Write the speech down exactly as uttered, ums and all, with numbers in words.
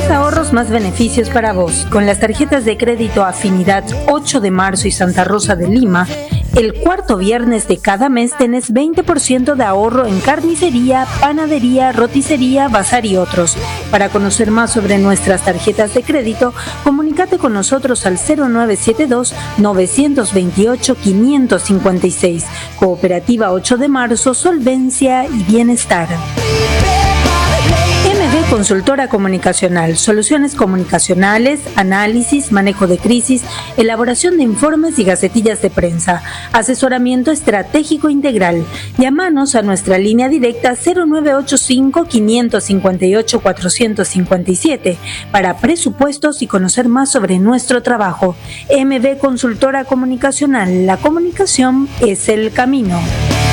Más ahorros, más beneficios para vos. Con las tarjetas de crédito Afinidad ocho de marzo y Santa Rosa de Lima, el cuarto viernes de cada mes tenés veinte por ciento de ahorro en carnicería, panadería, roticería, bazar y otros. Para conocer más sobre nuestras tarjetas de crédito, comunícate con nosotros al cero nueve siete dos, nueve dos ocho, cinco cinco seis. Cooperativa ocho de marzo, solvencia y bienestar. M D Consultora Comunicacional, soluciones comunicacionales, análisis, manejo de crisis, elaboración de informes y gacetillas de prensa, asesoramiento estratégico integral. Llámanos a nuestra línea directa cero nueve ocho cinco, cinco cinco ocho, cuatro cinco siete para presupuestos y conocer más sobre nuestro trabajo. M D Consultora Comunicacional, la comunicación es el camino.